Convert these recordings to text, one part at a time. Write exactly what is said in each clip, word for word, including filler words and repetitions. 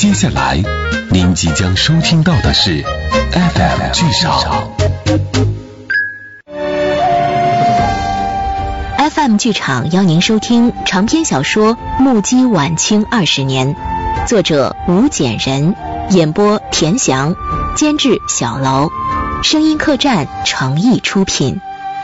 接下来您即将收听到的是 F M 剧场。 F M 剧场邀您收听长篇小说《目击晚清二十年》，作者吴简人，演播田翔，监制小楼，声音客栈诚意出品。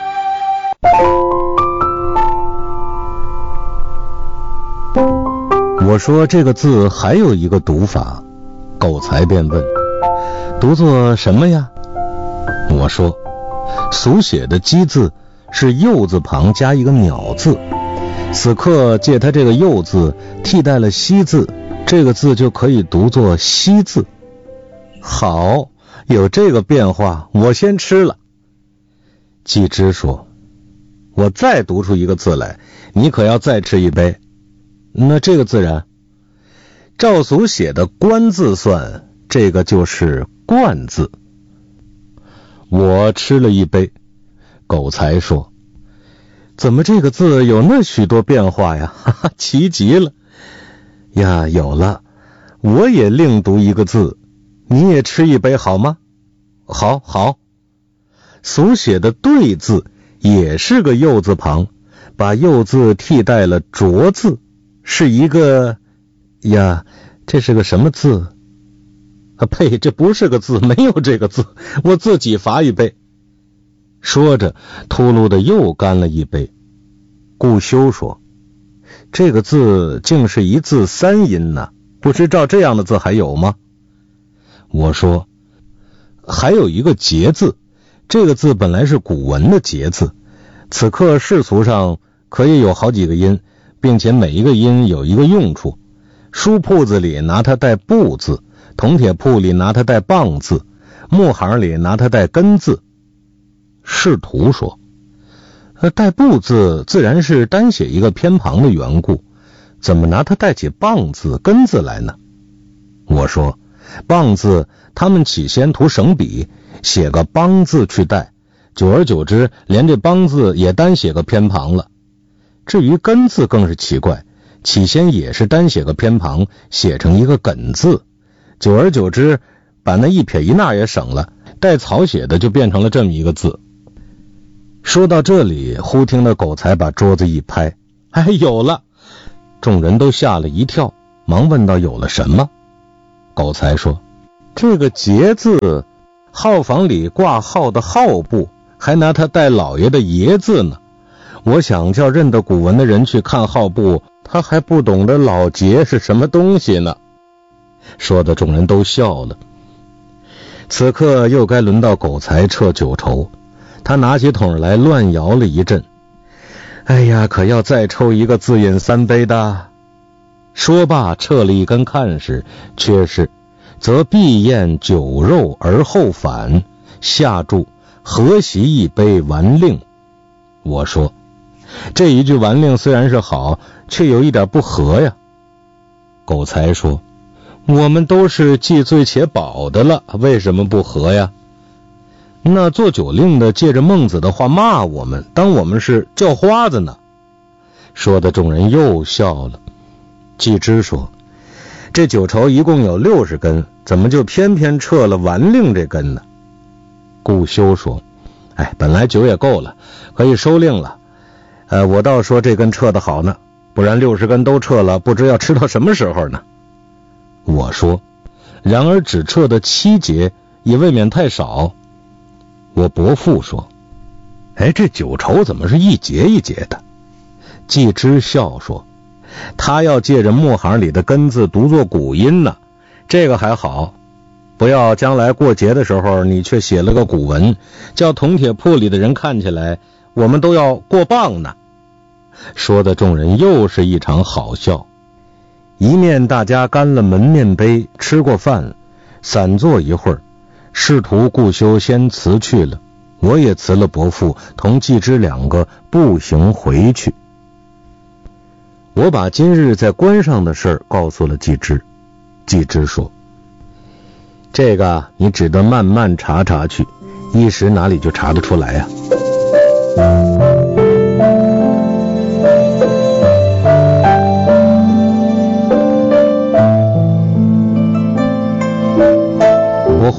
我说这个字还有一个读法，狗才便问，读作什么呀？我说俗写的鸡字是右字旁加一个鸟字，此刻借他这个右字替代了西字，这个字就可以读作西字。好，有这个变化，我先吃了。季之说，我再读出一个字来，你可要再吃一杯。那这个自然照俗写的官字算，这个就是冠字。我吃了一杯。狗才说，怎么这个字有那许多变化呀？哈哈，奇极了呀！有了，我也另读一个字，你也吃一杯好吗？好好。俗写的对字也是个右字旁，把右字替代了浊字，是一个呀，这是个什么字啊？呸，这不是个字，没有这个字，我自己罚一杯。说着秃噜的又干了一杯。顾修说，这个字竟是一字三音呢，不知照这样的字还有吗？我说还有一个节字，这个字本来是古文的节字，此刻世俗上可以有好几个音，并且每一个音有一个用处，书铺子里拿它带布字，铜铁铺里拿它带棒字，木行里拿它带根字。仕途说，带布字自然是单写一个偏旁的缘故，怎么拿它带起棒字根字来呢？我说棒字他们起先涂省笔，写个帮字去带，久而久之连这帮字也单写个偏旁了。至于根字更是奇怪，起先也是单写个偏旁，写成一个梗字，久而久之把那一撇一捺也省了，带草写的就变成了这么一个字。说到这里，忽听得狗才把桌子一拍，哎，有了！众人都吓了一跳，忙问道有了什么？狗才说，这个节字，号房里挂号的号部，还拿它带老爷的爷字呢。我想叫认得古文的人去看号部，他还不懂得老节是什么东西呢。说的众人都笑了。此刻又该轮到狗才撤酒筹，他拿起桶来乱摇了一阵，哎呀，可要再抽一个自饮三杯的。说罢撤了一根看时，却是则必宴酒肉而后返，下注何习一杯完令。我说这一句完令虽然是好，却有一点不合呀。狗才说，我们都是既醉且饱的了，为什么不合呀？那做酒令的借着孟子的话骂我们，当我们是叫花子呢。说的众人又笑了。季之说，这酒筹一共有六十根，怎么就偏偏撤了完令这根呢？顾修说，哎，本来酒也够了，可以收令了。呃，我倒说这根撤得好呢，不然六十根都撤了，不知要吃到什么时候呢。我说，然而只撤的七节，也未免太少。我伯父说，哎，这酒筹怎么是一节一节的？季之笑说，他要借着木行里的根字读作古音呢，这个还好，不要将来过节的时候你却写了个古文，叫铜铁铺里的人看起来我们都要过磅呢。说的众人又是一场好笑。一面大家干了门面杯，吃过饭，散坐一会儿，仕途顾修先辞去了，我也辞了伯父，同季之两个步行回去。我把今日在关上的事告诉了季之。季之说，这个你只得慢慢查查去，一时哪里就查得出来呀？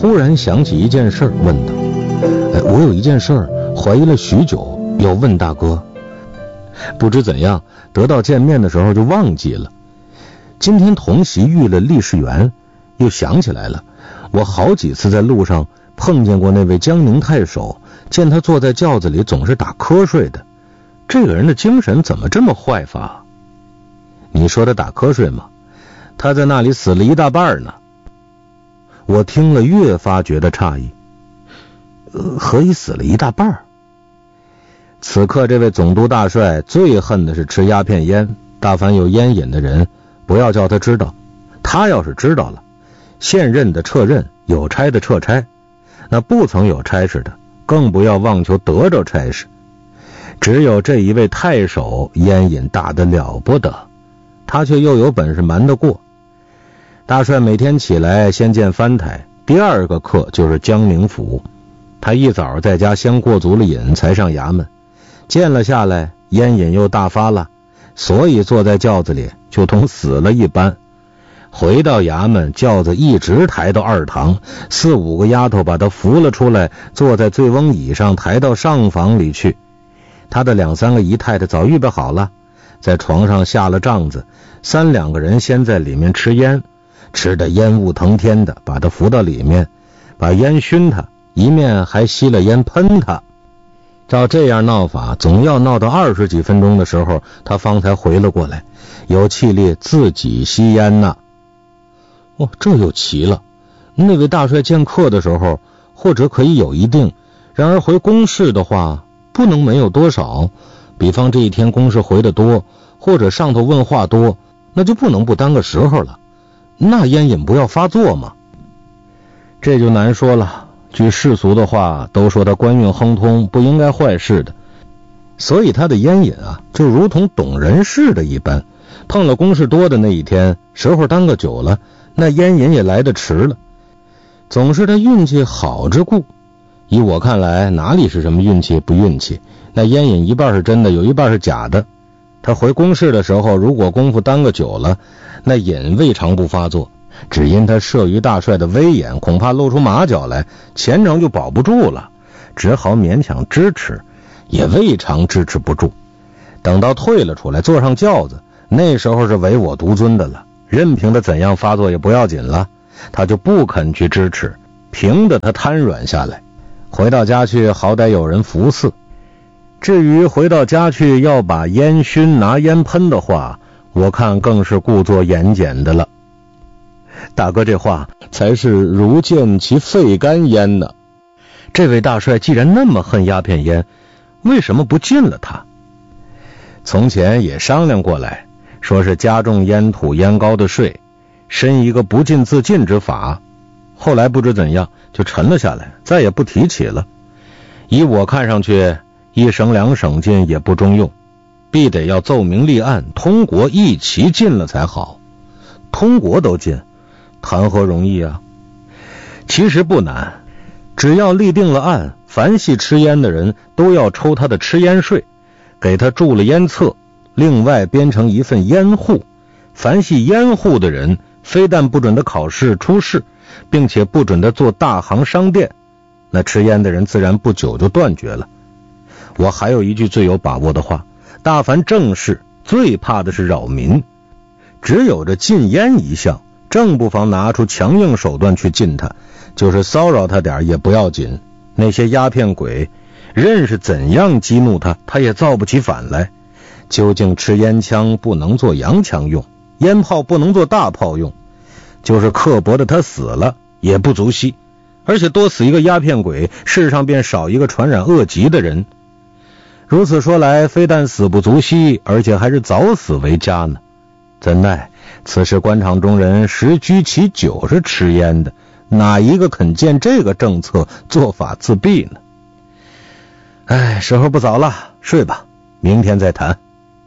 忽然想起一件事，问道：哎，我有一件事怀疑了许久，要问大哥。不知怎样，得到见面的时候就忘记了。今天同席遇了厉士元，又想起来了，我好几次在路上碰见过那位江宁太守，见他坐在轿子里总是打瞌睡的。这个人的精神怎么这么坏法？你说他打瞌睡吗？他在那里死了一大半呢。我听了越发觉得诧异，呃，何以死了一大半？此刻这位总督大帅最恨的是吃鸦片烟，大凡有烟瘾的人不要叫他知道，他要是知道了，现任的撤任，有差的撤差，那不曾有差事的更不要妄求得着差事。只有这一位太守烟瘾大得了不得，他却又有本事瞒得过。大帅每天起来先见藩台，第二个课就是江宁府。他一早在家先过足了瘾，才上衙门。见了下来，烟瘾又大发了，所以坐在轿子里就同死了一般。回到衙门，轿子一直抬到二堂，四五个丫头把他扶了出来，坐在醉翁椅上抬到上房里去。他的两三个姨太太早预备好了，在床上下了帐子，三两个人先在里面吃烟，吃得烟雾腾天的，把他扶到里面，把烟熏他，一面还吸了烟喷他。照这样闹法，总要闹到二十几分钟的时候，他方才回了过来，有气力自己吸烟呢。哦，这又奇了。那位大帅见客的时候，或者可以有一定，然而回公事的话，不能没有多少。比方这一天公事回得多，或者上头问话多，那就不能不耽搁时候了。那烟瘾不要发作吗？这就难说了。据世俗的话，都说他官运亨通，不应该坏事的。所以他的烟瘾啊，就如同懂人事的一般，碰了公事多的那一天，时候耽搁久了，那烟瘾也来得迟了。总是他运气好之故。以我看来，哪里是什么运气不运气，那烟瘾一半是真的，有一半是假的。他回公事的时候，如果功夫耽搁久了，那瘾未尝不发作，只因他慑于大帅的威严，恐怕露出马脚来，前程就保不住了，只好勉强支持，也未尝支持不住。等到退了出来，坐上轿子，那时候是唯我独尊的了，任凭他怎样发作也不要紧了，他就不肯去支持，凭得他瘫软下来。回到家去，好歹有人服侍。至于回到家去要把烟熏拿烟喷的话，我看更是故作严谨的了。大哥这话才是如见其肺肝烟呢。这位大帅既然那么恨鸦片烟，为什么不禁了他？从前也商量过来，说是加重烟土烟膏的税，申一个不禁自禁之法。后来不知怎样就沉了下来，再也不提起了。以我看上去，一省两省禁也不中用，必得要奏明立案，通国一齐禁了才好。通国都禁，谈何容易啊？其实不难，只要立定了案，凡系吃烟的人都要抽他的吃烟税，给他铸了烟册，另外编成一份烟户。凡系烟户的人，非但不准他考试出仕，并且不准他做大行商店，那吃烟的人自然不久就断绝了。我还有一句最有把握的话，大凡正事最怕的是扰民，只有这禁烟一项，正不妨拿出强硬手段去禁他，就是骚扰他点也不要紧。那些鸦片鬼任是怎样激怒他，他也造不起反来。究竟吃烟枪不能做洋枪用，烟炮不能做大炮用，就是刻薄的他死了也不足惜，而且多死一个鸦片鬼，世上便少一个传染恶疾的人。如此说来，非但死不足惜，而且还是早死为佳呢。怎奈此时官场中人十居其九是吃烟的，哪一个肯见这个政策做法自毙呢？哎，时候不早了，睡吧，明天再谈。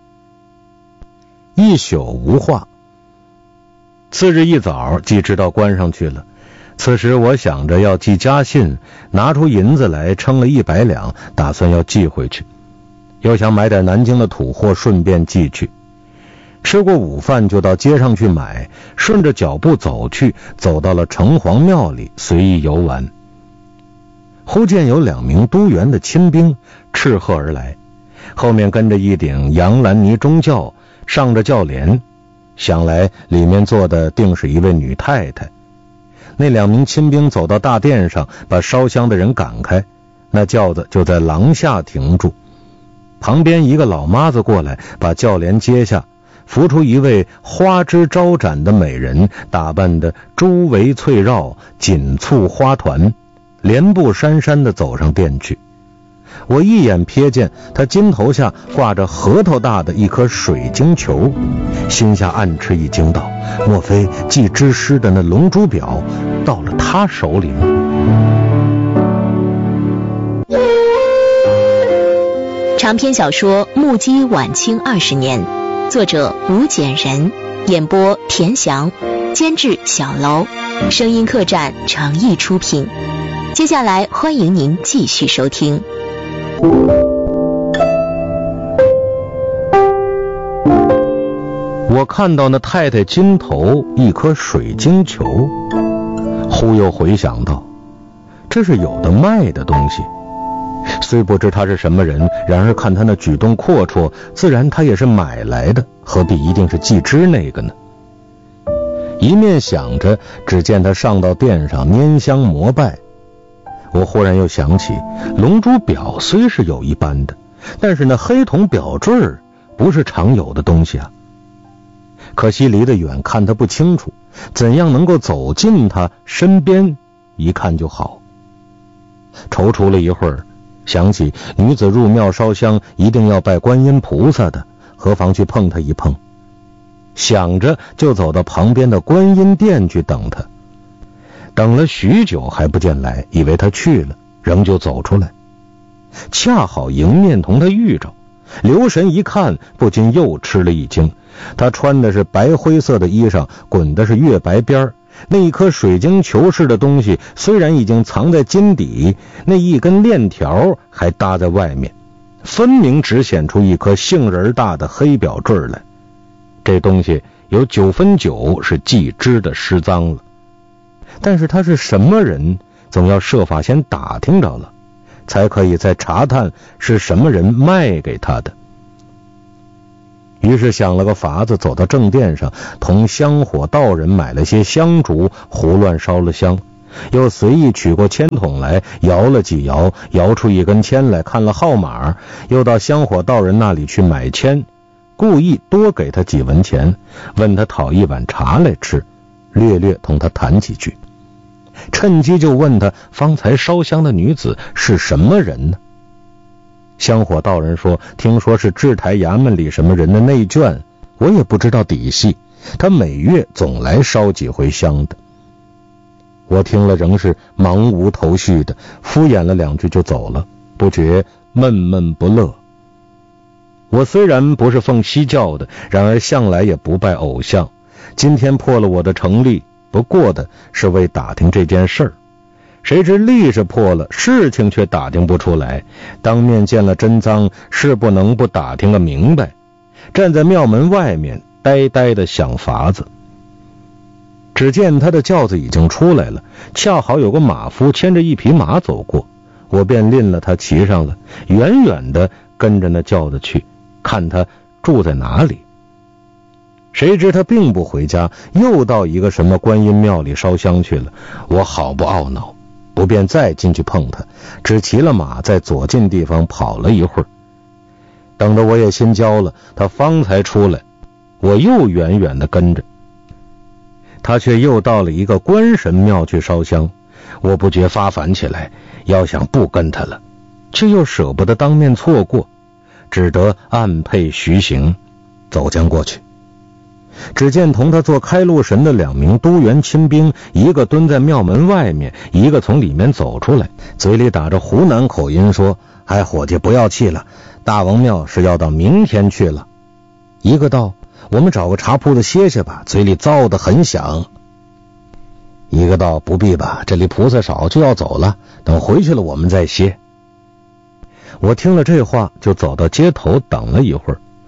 一宿无话。次日一早即知道关上去了。此时我想着要寄家信，拿出银子来称了一百两，打算要寄回去，又想买点南京的土货顺便寄去。 吃过午饭就到街上去买，顺着脚步走去，走到了城隍庙里随意游玩。忽见有两名都园的亲兵斥喝而来，后面跟着一顶洋蓝呢中轿，上着轿帘，想来里面坐的定是一位女太太。那两名亲兵走到大殿上，把烧香的人赶开，那轿子就在廊下停住。旁边一个老妈子过来，把轿帘揭下，扶出一位花枝招展的美人，打扮得珠围翠绕，锦簇花团，连步姗姗地走上殿去。我一眼瞥见她金头下挂着核桃大的一颗水晶球，心下暗吃一惊，道：莫非祭之师的那龙珠表到了她手里吗？ 长篇小说《目击晚清二十年》，作者吴简人，演播田翔，监制小楼，声音客栈诚意出品。接下来欢迎您继续收听。 我看到那太太金头一颗水晶球，忽又回想到，这是有的卖的东西。虽不知他是什么人，然而看他那举动阔绰，自然他也是买来的，何必一定是祭之那个呢？一面想着，只见他上到殿上拈香膜拜。我忽然又想起，龙珠表虽是有一般的，但是那黑铜表坠不是常有的东西啊。可惜离得远，看他不清楚，怎样能够走近他身边一看就好。踌躇了一会儿，想起女子入庙烧香一定要拜观音菩萨的，何妨去碰他一碰。想着就走到旁边的观音殿去等他。等了许久还不见来，以为他去了，仍旧走出来。恰好迎面同他遇着，留神一看，不禁又吃了一惊。他穿的是白灰色的衣裳，滚的是月白边，那一颗水晶球似的东西虽然已经藏在金底，那一根链条还搭在外面，分明只显出一颗杏仁大的黑表坠来。这东西有九分九是祭之的失赃了。但是他是什么人，总要设法先打听着了，才可以再查探是什么人卖给他的。于是想了个法子，走到正殿上，同香火道人买了些香烛，胡乱烧了香，又随意取过签筒来，摇了几摇，摇出一根签来，看了号码，又到香火道人那里去买签，故意多给他几文钱，问他讨一碗茶来吃，略略同他谈几句，趁机就问他方才烧香的女子是什么人呢？香火道人说，听说是制台衙门里什么人的内眷，我也不知道底细，他每月总来烧几回香的。我听了仍是茫无头绪的，敷衍了两句就走了，不觉闷闷不乐。我虽然不是奉西教的，然而向来也不拜偶像，今天破了我的成例，不过的是为打听这件事儿。谁知例是破了，事情却打听不出来，当面见了真赃，是不能不打听个明白。站在庙门外面呆呆的想法子。只见他的轿子已经出来了，恰好有个马夫牵着一匹马走过，我便拎了他骑上了，远远的跟着那轿子去，看他住在哪里。谁知他并不回家，又到一个什么观音庙里烧香去了。我好不懊恼，不便再进去碰他，只骑了马在左近地方跑了一会儿。等得我也心焦了，他方才出来，我又远远的跟着。他却又到了一个关神庙去烧香，我不觉发烦起来，要想不跟他了，却又舍不得当面错过，只得按配徐行，走将过去。只见同他做开路神的两名都园亲兵，一个蹲在庙门外面，一个从里面走出来，嘴里打着湖南口音说：哎，伙计不要气了，大王庙是要到明天去了。一个道：我们找个茶铺子歇歇吧，嘴里糟得很响。一个道：不必吧，这里菩萨少，就要走了，等回去了我们再歇。我听了这话，就走到街头等了一会儿，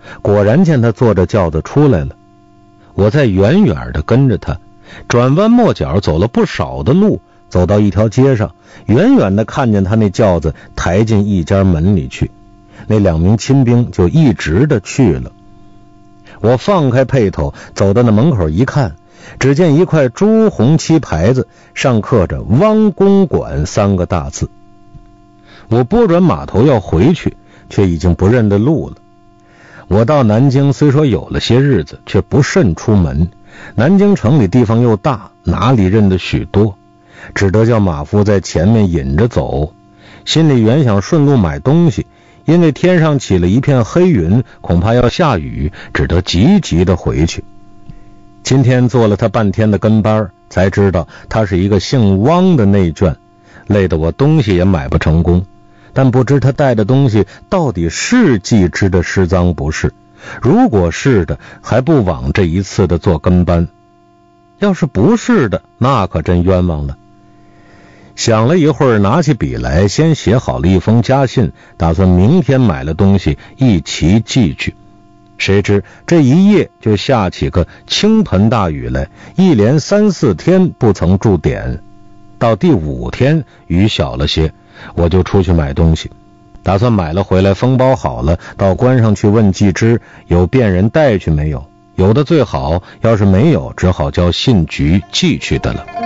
果然见他坐着轿子出来了。我在远远的跟着他，转弯抹角走了不少的路，走到一条街上，远远的看见他那轿子抬进一家门里去，那两名亲兵就一直的去了。我放开辔头，走到那门口一看，只见一块朱红漆牌子，上刻着汪公馆三个大字。我拨转马头要回去，却已经不认得路了。我到南京虽说有了些日子，却不甚出门，南京城里地方又大，哪里认得许多，只得叫马夫在前面引着走。心里原想顺路买东西，因为天上起了一片黑云，恐怕要下雨，只得急急的回去。今天做了他半天的跟班，才知道他是一个姓汪的内眷，累得我东西也买不成功。但不知他带的东西到底是季之的诗赃不是，如果是的，还不枉这一次的做跟班；要是不是的，那可真冤枉了。想了一会儿，拿起笔来，先写好了一封家信，打算明天买了东西一齐寄去。谁知这一夜就下起个倾盆大雨来，一连三四天不曾住点。到第五天雨小了些，我就出去买东西，打算买了回来封包好了，到关上去问季之有便人带去没有，有的最好，要是没有，只好叫信局寄去的了。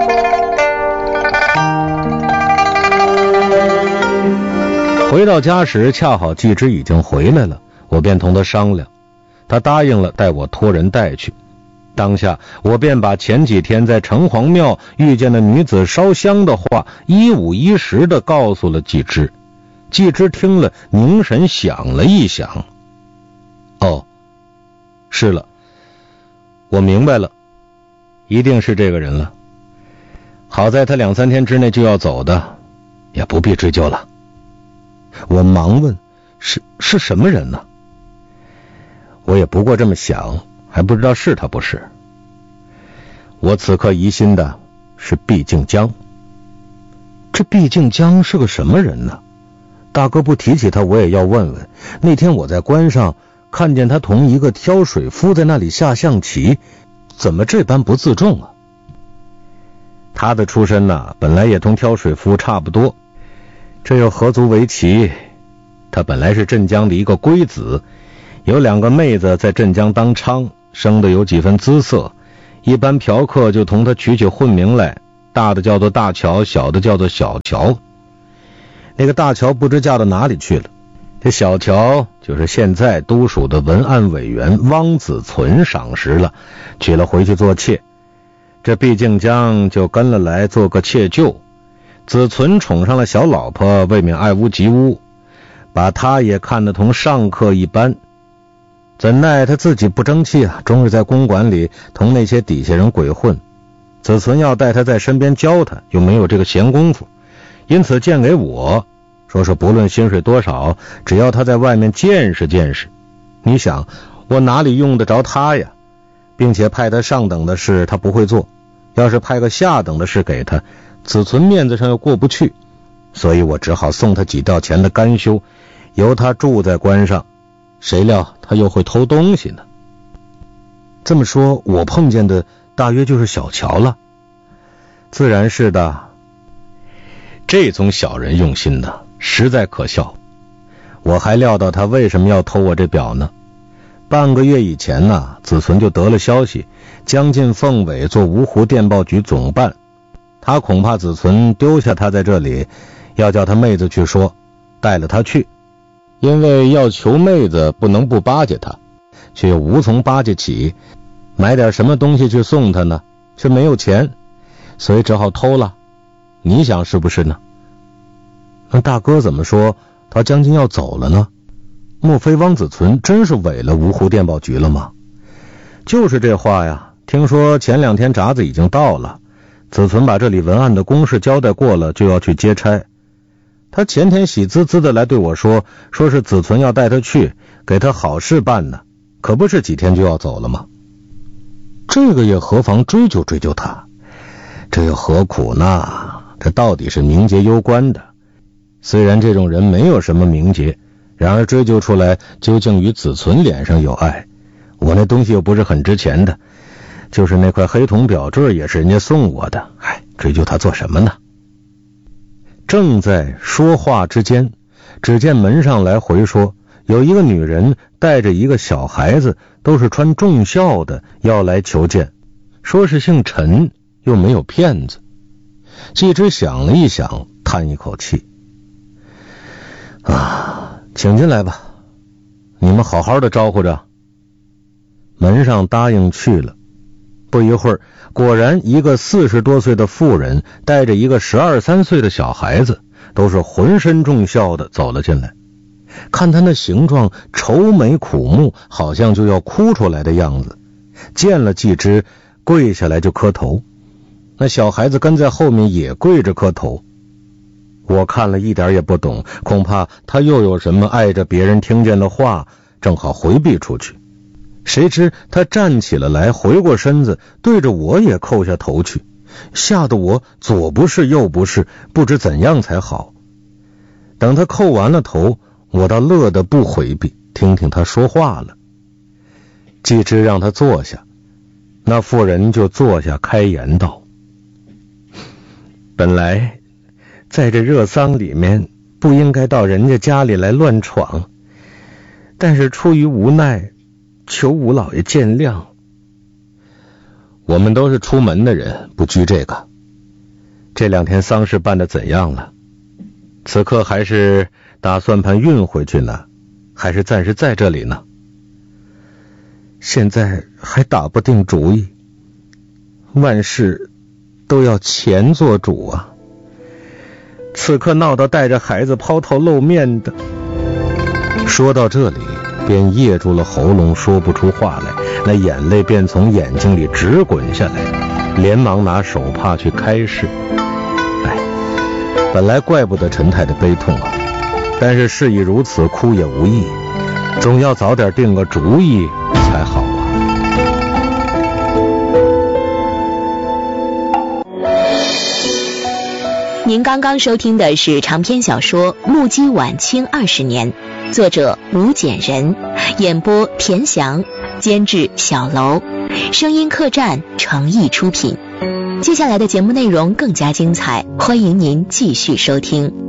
回到家时，恰好季之已经回来了，我便同他商量，他答应了，带我托人带去。当下我便把前几天在城隍庙遇见的女子烧香的话一五一十地告诉了季之。季之听了，凝神想了一想，哦，是了，我明白了，一定是这个人了。好在他两三天之内就要走的，也不必追究了。我忙问，是是什么人呢？我也不过这么想，还不知道是他不是。我此刻疑心的是毕敬江。这毕敬江是个什么人呢？大哥不提起他，我也要问问。那天我在关上看见他同一个挑水夫在那里下象棋，怎么这般不自重啊？他的出身呢，本来也同挑水夫差不多，这又何足为奇？他本来是镇江的一个龟子，有两个妹子在镇江当娼，生的有几分姿色，一般嫖客就同他取起混名来，大的叫做大乔，小的叫做小乔。那个大乔不知嫁到哪里去了，这小乔就是现在都署的文案委员汪子存赏识了，娶了回去做妾。这毕敬江就跟了来做个妾舅，子存宠上了小老婆，未免爱屋及乌，把他也看得同上客一般。怎奈他自己不争气啊，终日在公馆里同那些底下人鬼混，子存要带他在身边教他，又没有这个闲工夫，因此荐给我，说是不论薪水多少，只要他在外面见识见识。你想我哪里用得着他呀？并且派他上等的事他不会做，要是派个下等的事给他，子存面子上又过不去，所以我只好送他几吊钱的干休，由他住在关上。谁料他又会偷东西呢？这么说，我碰见的大约就是小乔了。自然是的，这种小人用心呢，实在可笑。我还料到他为什么要偷我这表呢？半个月以前呢，子存就得了消息，将进凤尾做芜湖电报局总办，他恐怕子存丢下他在这里，要叫他妹子去说，带了他去。因为要求妹子不能不巴结他，却又无从巴结起，买点什么东西去送他呢，却没有钱，所以只好偷了。你想是不是呢？那大哥怎么说他将近要走了呢？莫非汪子存真是违了芜湖电报局了吗？就是这话呀，听说前两天札子已经到了，子存把这里文案的公事交代过了，就要去接差。他前天喜滋滋的来对我说，说是子存要带他去，给他好事办呢，可不是几天就要走了吗？这个也何妨追究追究他，这又何苦呢？这到底是名节攸关的，虽然这种人没有什么名节， 然而追究出来究竟与子存脸上有爱，我那东西又不是很值钱的，就是那块黑铜表坠也是人家送我的，唉，追究他做什么呢？正在说话之间，只见门上来回说有一个女人带着一个小孩子，都是穿重孝的，要来求见，说是姓陈，又没有骗子。季之想了一想，叹一口气，啊，请进来吧，你们好好的招呼着。门上答应去了。不一会儿，果然一个四十多岁的妇人带着一个十二三岁的小孩子，都是浑身重孝的走了进来。看他那形状愁眉苦目，好像就要哭出来的样子，见了季之，跪下来就磕头。那小孩子跟在后面也跪着磕头。我看了一点也不懂，恐怕他又有什么碍着别人听见的话，正好回避出去。谁知他站起了来，回过身子，对着我也叩下头去，吓得我左不是右不是，不知怎样才好。等他叩完了头，我倒乐得不回避，听听他说话了。季之让他坐下，那妇人就坐下开言道：本来在这热丧里面不应该到人家家里来乱闯，但是出于无奈，求吴老爷见谅。我们都是出门的人，不拘这个。这两天丧事办得怎样了？此刻还是打算盘运回去呢，还是暂时在这里呢？现在还打不定主意，万事都要钱做主啊。此刻闹到带着孩子抛头露面的。说到这里便噎住了喉咙，说不出话来，那眼泪便从眼睛里直滚下来，连忙拿手帕去开示。哎，本来怪不得陈太的悲痛啊，但是事已如此，哭也无益，总要早点定个主意才好啊。 您刚刚收听的是长篇小说《目击晚清二十年》，作者吴简人，演播田翔，监制小楼，声音客栈诚意出品。接下来的节目内容更加精彩，欢迎您继续收听。